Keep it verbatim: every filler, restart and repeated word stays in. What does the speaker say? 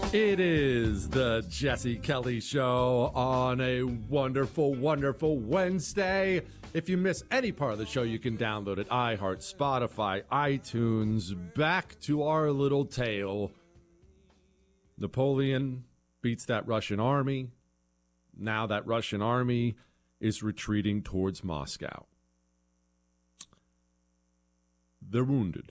It is the Jesse Kelly Show on a wonderful, wonderful Wednesday. If you miss any part of the show, you can download it. iHeart, Spotify, iTunes. Back to our little tale. Napoleon beats that Russian army. Now that Russian army is retreating towards Moscow. They're wounded.